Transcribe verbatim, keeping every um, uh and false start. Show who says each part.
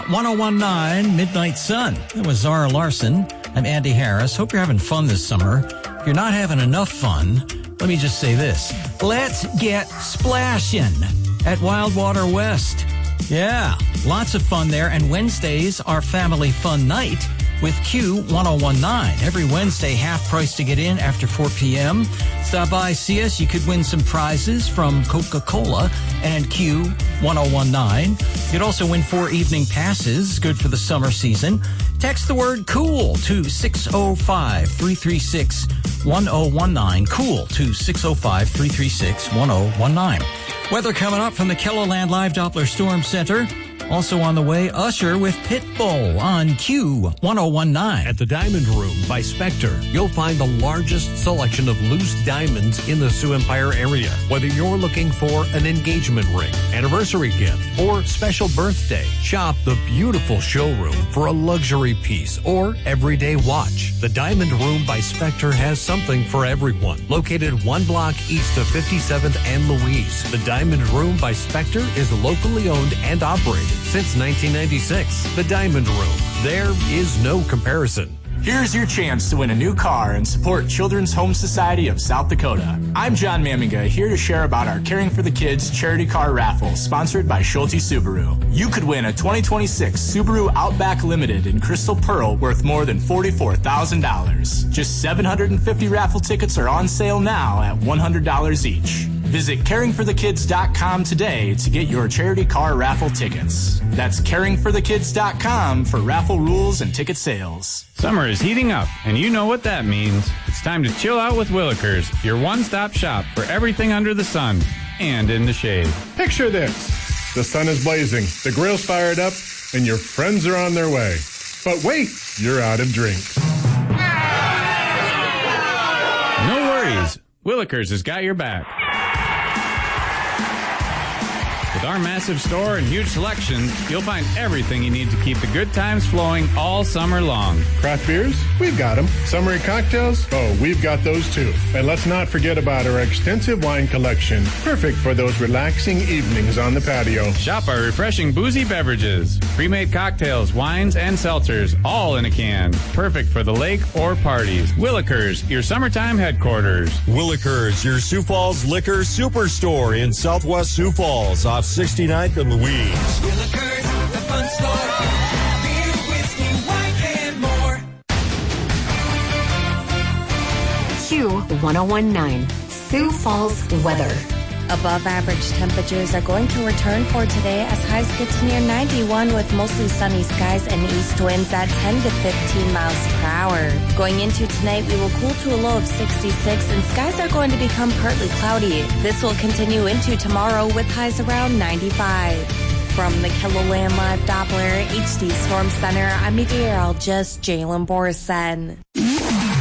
Speaker 1: one oh one point nine Midnight Sun. That was Zara Larson. I'm Andy Harris. Hope you're having fun this summer. If you're not having enough fun, let me just say this. Let's get splashing at Wildwater West. Yeah, lots of fun there. And Wednesdays are Family Fun Night with Q one oh one point nine. Every Wednesday, half price to get in after four p.m. Stop by, see us. You could win some prizes from Coca-Cola and Q one oh one point nine. You'd also win four evening passes, good for the summer season. Text the word COOL to six oh five, three three six, one oh one nine. COOL to six oh five, three three six, one oh one nine. Weather coming up from the KELOLAND Live Doppler Storm Center. Also on the way, Usher with Pitbull on Q one oh one point nine.
Speaker 2: At the Diamond Room by Spectre, you'll find the largest selection of loose diamonds in the Sioux Empire area. Whether you're looking for an engagement ring, anniversary gift, or special birthday, shop the beautiful showroom for a luxury piece or everyday watch. The Diamond Room by Spectre has something for everyone. Located one block east of fifty-seventh and Louise, the Diamond Room by Spectre is locally owned and operated since nineteen ninety-six. The Diamond Room. There is no comparison.
Speaker 3: Here's your chance to win a new car and support Children's Home Society of South Dakota. I'm John Maminga, here to share about our Caring for the Kids charity car raffle sponsored by Schulte Subaru. You could win a twenty twenty-six Subaru Outback Limited in Crystal Pearl worth more than forty-four thousand dollars. Just seven hundred fifty raffle tickets are on sale now at one hundred dollars each. Visit caring for the kids dot com today to get your charity car raffle tickets. That's caring for the kids dot com for raffle rules and ticket sales.
Speaker 4: Summer is heating up, and you know what that means. It's time to chill out with Willikers, your one-stop shop for everything under the sun and in the shade.
Speaker 5: Picture this. The sun is blazing, the grill's fired up, and your friends are on their way. But wait, you're out of drinks.
Speaker 4: No worries. Willikers has got your back. With our massive store and huge selection, you'll find everything you need to keep the good times flowing all summer long.
Speaker 5: Craft beers? We've got them. Summery cocktails? Oh, we've got those too. And let's not forget about our extensive wine collection. Perfect for those relaxing evenings on the patio.
Speaker 4: Shop our refreshing boozy beverages. Pre-made cocktails, wines, and seltzers, all in a can. Perfect for the lake or parties. Willikers, your summertime headquarters.
Speaker 6: Willikers, your Sioux Falls liquor superstore in Southwest Sioux Falls off sixty-ninth and Louise.
Speaker 7: Willikers, the fun store. Beer, whiskey, wine, and more.
Speaker 8: Q one oh one point nine, Sioux Falls weather.
Speaker 9: Above average temperatures are going to return for today as highs get to near ninety-one with mostly sunny skies and east winds at ten to fifteen miles per hour. Going into tonight, we will cool to a low of sixty-six and skies are going to become partly cloudy. This will continue into tomorrow with highs around ninety-five. From the KELOLAND Live Doppler H D Storm Center, I'm meteorologist Jalen Borson.